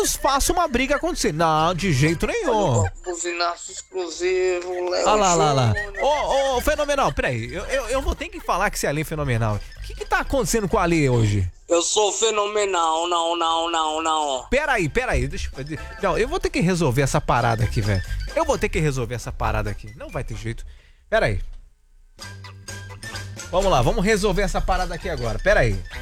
menos faça uma briga acontecer. Não, de jeito nenhum. Buzinaço exclusivo, Léo. Olha lá. Ô, Fenomenal, peraí. Eu vou ter que falar que você é ali fenomenal. O que tá acontecendo com a Ali hoje? Eu sou fenomenal, não. Peraí. Não, eu vou ter que resolver essa parada aqui, velho. Não vai ter jeito. Peraí. Vamos lá, vamos resolver essa parada aqui agora. Peraí.